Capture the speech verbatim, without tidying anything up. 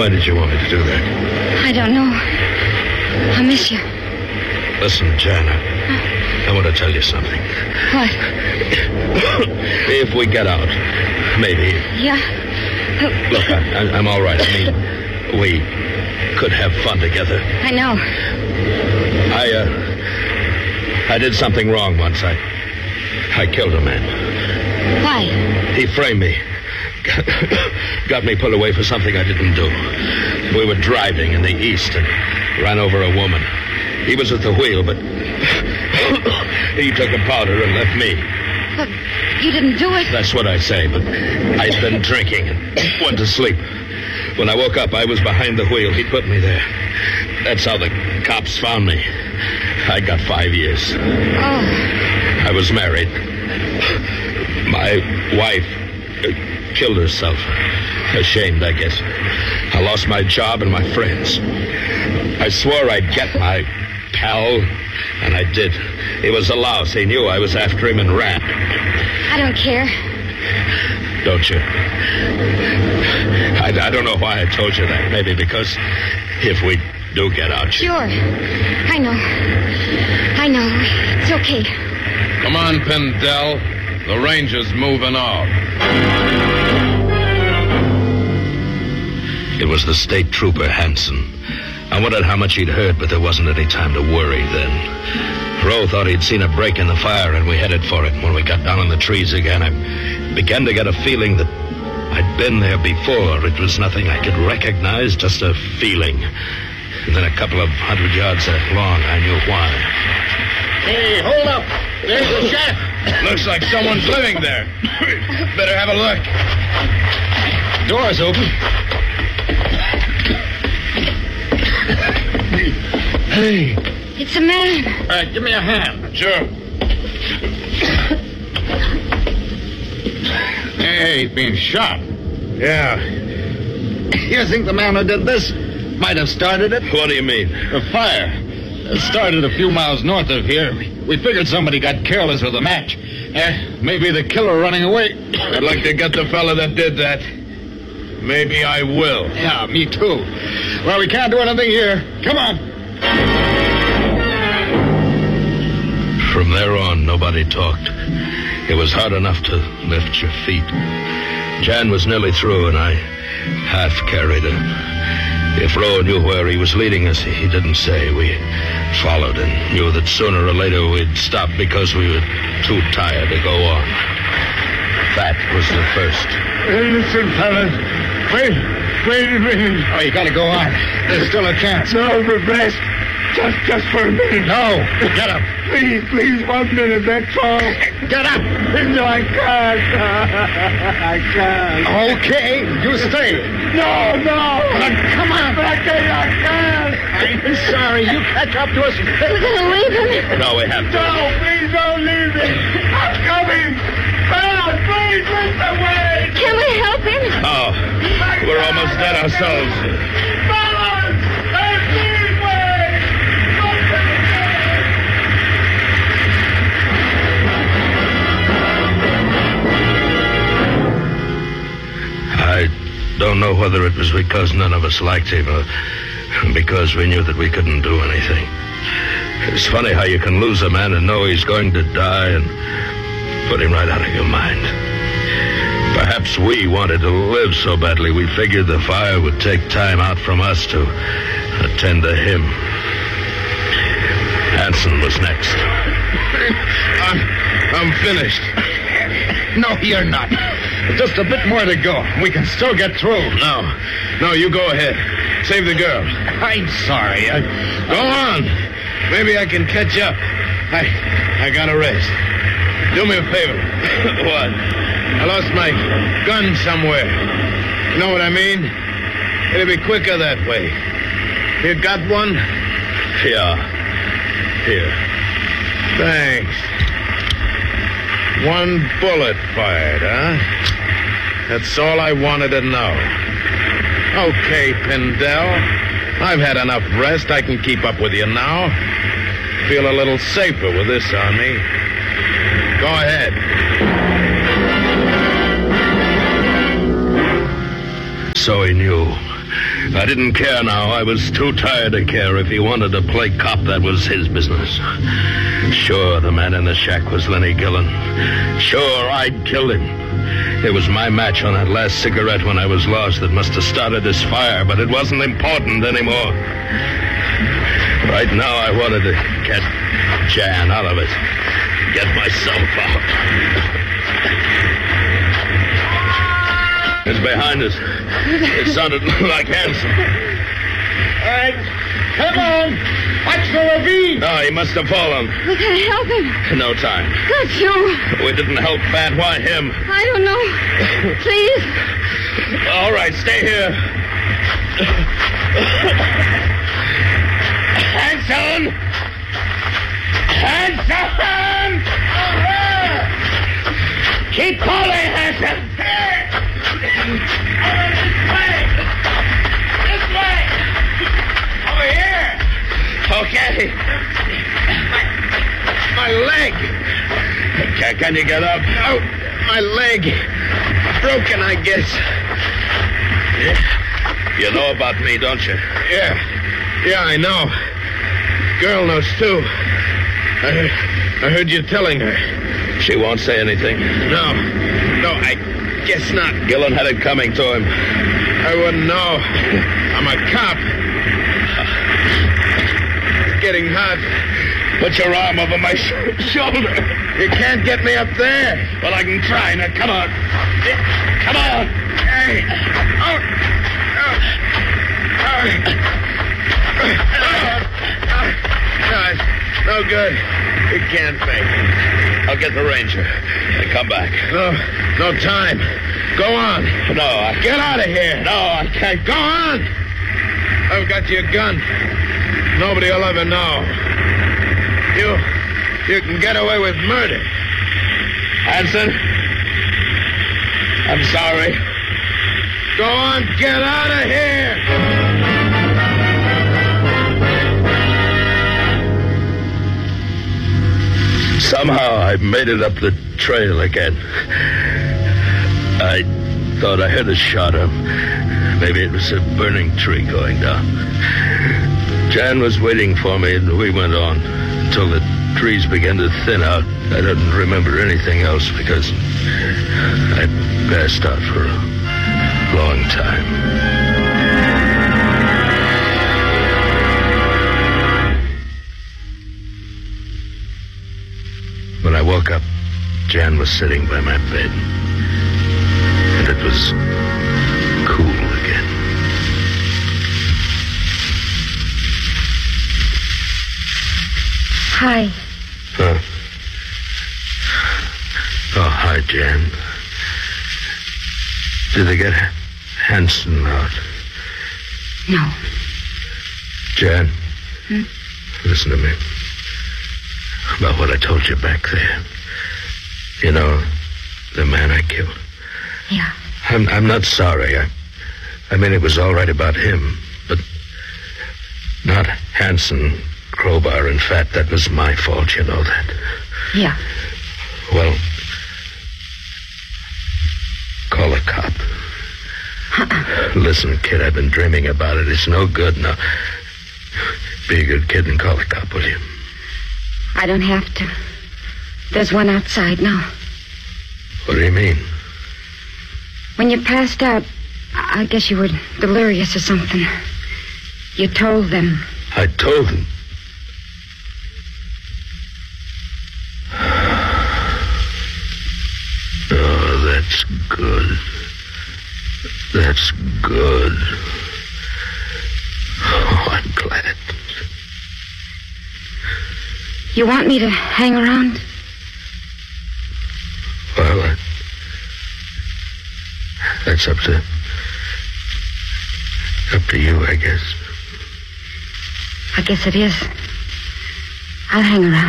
Why did you want me to do that? I don't know. I miss you. Listen, Jan, I, I want to tell you something. What? If we get out, maybe. Yeah? Look, I, I'm all right. I mean, we could have fun together. I know. I, uh, I did something wrong once. I, I killed a man. Why? He framed me. Got me put away for something I didn't do. We were driving in the east and ran over a woman. He was at the wheel, but he took a powder and left me. But you didn't do it. That's what I say, but I'd been drinking and went to sleep. When I woke up, I was behind the wheel. He put me there. That's how the cops found me. I got five years. Oh. I was married. My wife uh, killed herself. Ashamed, I guess. I lost my job and my friends. I swore I'd get my pal, and I did. He was a louse. He knew I was after him and ran. I don't care. Don't you? I, I don't know why I told you that. Maybe because if we do get out... Sure. I know. I know. It's okay. Come on, Pendel. The Ranger's moving off. It was the state trooper, Hanson. I wondered how much he'd heard, but there wasn't any time to worry then. Rowe thought he'd seen a break in the fire, and we headed for it. When we got down in the trees again, I began to get a feeling that I'd been there before. It was nothing I could recognize, just a feeling. And then a couple of hundred yards along, I knew why. Hey, hold up. There's the shack. Looks like someone's living there. Better have a look. Door's open. Hey. It's a man. All right, give me a hand. Sure. Hey, he's been shot. Yeah. You think the man who did this might have started it? What do you mean? The fire. It started a few miles north of here. We figured somebody got careless with a match. Eh, maybe the killer running away. I'd like to get the fella that did that. Maybe I will. Yeah, me too. Well, we can't do anything here. Come on. From there on, nobody talked. It was hard enough to lift your feet. Jan was nearly through, and I half carried her. If Rowe knew where he was leading us, he didn't say. We followed and knew that sooner or later we'd stop because we were too tired to go on. That was the first. Hey, listen, fellas. Wait, wait a minute. Oh, you gotta go on. There's still a chance. No, but rest. Just, just for a minute. No. Get up. Please, please, one minute, that's all. Get up. No, I can't. I can't. Okay, you stay. No, no. Come on. But I tell you, I can't. I'm sorry. You catch up to us. We're gonna leave him. No, we have to. No, please don't leave me. I'm coming. Fellas, please, listen away. Can we help him? Oh, we're almost dead ourselves. Fellas, hey, please, wait. I don't know whether it was because none of us liked him or because we knew that we couldn't do anything. It's funny how you can lose a man and know he's going to die and put him right out of your mind. Perhaps we wanted to live so badly we figured the fire would take time out from us to attend to him. Hanson was next. I'm, I'm finished. No, you're not. Just a bit more to go. We can still get through. No, no, you go ahead. Save the girl. I'm sorry. I... Go on. Maybe I can catch up. I, I gotta rest. Do me a favor. What? I lost my gun somewhere. You know what I mean? It'll be quicker that way. You got one? Yeah. Here. Thanks. One bullet fired, huh? That's all I wanted to know. Okay, Pendel. I've had enough rest. I can keep up with you now. Feel a little safer with this on me. Go ahead. So he knew. I didn't care now. I was too tired to care. If he wanted to play cop, that was his business. Sure, the man in the shack was Lenny Gillen. Sure, I'd killed him. It was my match on that last cigarette when I was lost that must have started this fire, but it wasn't important anymore. Right now, I wanted to get Jan out of it. Get myself out. It's behind us. It sounded like Hanson. All right. Come on. Watch the ravine. No, he must have fallen. We gotta help him. No time. Good, Joe. We didn't help Pat. Why him? I don't know. Please. All right, stay here. Hanson! Hanson! Keep calling, Hanson! Over this way. This way. Over here. Okay. My, my leg. Can, can you get up? Oh, my leg. Broken, I guess. You know about me, don't you? Yeah. Yeah, I know. Girl knows, too. I heard, I heard you telling her. She won't say anything. No. No, I guess not. Gillen had it coming to him. I wouldn't know. I'm a cop. It's getting hot. Put your arm over my sh- shoulder. You can't get me up there. Well, I can try. Now, come on. Come on. Hey. Oh. Oh. Oh. Oh. No, it's no good. You can't make it. I'll get the ranger and come back. No, no time. Go on. No, I Get out of here. No, I can't. Go on. I've got your gun. Nobody will ever know. You, you can get away with murder. Hanson, I'm sorry. Go on, get out of here. Somehow I made it up the trail again. I thought I heard a shot. Of, maybe it was a burning tree going down. Jan was waiting for me, and we went on until the trees began to thin out. I don't remember anything else because I passed out for a long time. When I woke up, Jan was sitting by my bed. And it was cool again. Hi. Huh? Oh, hi, Jan. Did they get Hanson out? No. Jan, Hmm? listen to me. About what I told you back there. You know, the man I killed. Yeah. I'm I'm not sorry. I, I mean, it was all right about him, but not Hanson, Crowbar, and Fat. That was my fault, you know that. Yeah. Well, call a cop. Uh-uh. Listen, kid, I've been dreaming about it. It's no good now. Be a good kid and call a cop, will you? I don't have to. There's one outside now. What do you mean? When you passed out, I I guess you were delirious or something. You told them. I told them. Oh, that's good. That's good. Oh, I'm glad. You want me to hang around? Well, uh, that's up to... up to you, I guess. I guess it is. I'll hang around.